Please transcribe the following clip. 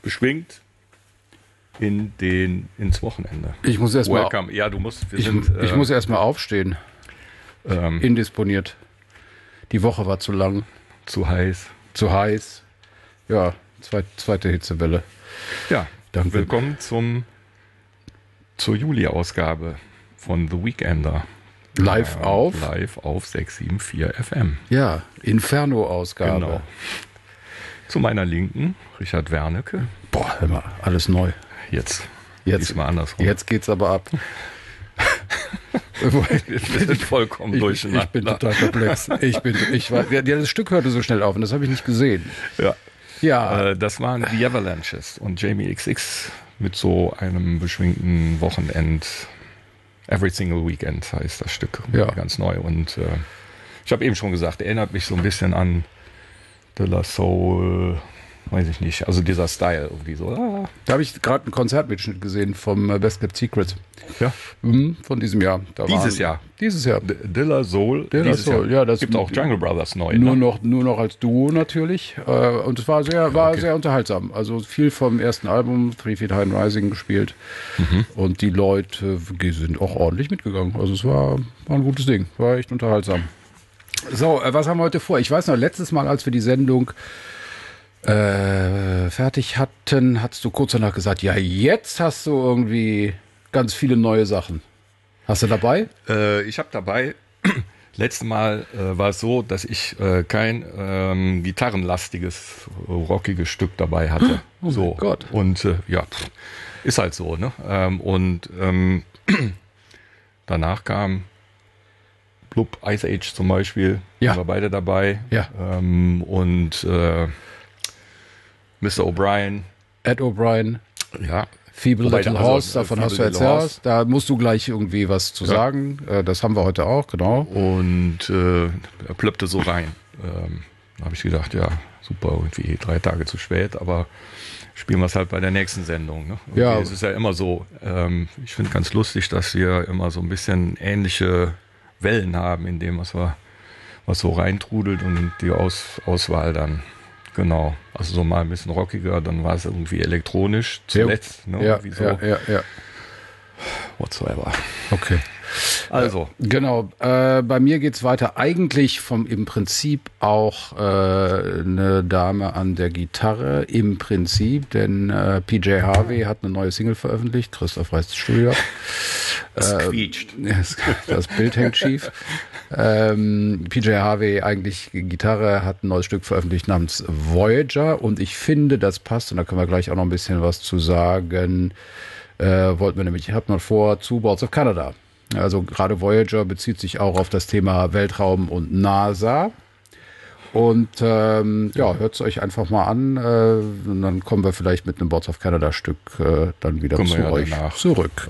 beschwingt ins Wochenende. Ich muss erst Welcome. Ja, du musst. Ich muss erst mal aufstehen. Indisponiert. Die Woche war zu lang. Zu heiß. Zu heiß. Ja, zweite Hitzewelle. Ja, danke. Willkommen zur Juli-Ausgabe von The Weekender. Live auf 674 FM. Ja, Inferno-Ausgabe. Genau. Zu meiner Linken, Richard Wernicke. Boah, hör mal, alles neu. Jetzt Diesmal andersrum. Jetzt geht's aber ab. Wir sind vollkommen durcheinander. Ich bin total perplex. Das Stück hörte so schnell auf und das habe ich nicht gesehen. Ja. Das waren The Avalanches und Jamie XX mit so einem beschwingten Wochenend. Every Single Weekend heißt das Stück. Ja. Ganz neu. Und ich habe eben schon gesagt, erinnert mich so ein bisschen an De La Soul, weiß ich nicht, also dieser Style irgendwie so. Da habe ich gerade einen Konzertmitschnitt gesehen vom Best Kept Secret. Ja. Von diesem Jahr. Dieses Jahr. De La Soul. Ja, das gibt auch Jungle Brothers neu. Nur noch als Duo natürlich. Und es war sehr unterhaltsam. Also viel vom ersten Album, 3 Feet High and Rising, gespielt. Und die Leute sind auch ordentlich mitgegangen. Also es war ein gutes Ding. War echt unterhaltsam. So, was haben wir heute vor? Ich weiß noch, letztes Mal, als wir die Sendung fertig hatten, hast du kurz danach gesagt, ja, jetzt hast du irgendwie ganz viele neue Sachen. Hast du dabei? Ich habe dabei. Letztes Mal war es so, dass ich kein gitarrenlastiges, rockiges Stück dabei hatte. Oh so. Mein Gott. Und ist halt so. Ne? Danach kam Blub, Ice Age zum Beispiel. Ja. Waren wir beide dabei. Ja. Mr. O'Brien. Ed O'Brien. Ja. Feeble Little Horse, davon hast du erzählt. Da musst du gleich irgendwie was zu sagen. Das haben wir heute auch, genau. Und er plöppte so rein. Da habe ich gedacht, ja, super, irgendwie 3 Tage zu spät, aber spielen wir es halt bei der nächsten Sendung. Ne? Ja. Es ist ja immer so, ich finde ganz lustig, dass wir immer so ein bisschen ähnliche Wellen haben in dem, was so reintrudelt und die Auswahl dann. Genau, also so mal ein bisschen rockiger, dann war es irgendwie elektronisch zuletzt. Ne? Ja, so. ja. Whatsoever. Okay. Also. Genau, bei mir geht's weiter. Eigentlich im Prinzip auch eine Dame an der Gitarre, im Prinzip, denn PJ Harvey hat eine neue Single veröffentlicht, Christoph Reist Studio. Es quietscht. Das Bild hängt schief. PJ Harvey, eigentlich Gitarre, hat ein neues Stück veröffentlicht namens Voyager und ich finde, das passt und da können wir gleich auch noch ein bisschen was zu sagen. Wollten wir nämlich, ich habe noch vor, zu Boards of Canada. Also gerade Voyager bezieht sich auch auf das Thema Weltraum und NASA. Und hört es euch einfach mal an. Und dann kommen wir vielleicht mit einem Boards of Canada Stück dann wieder zu euch zurück.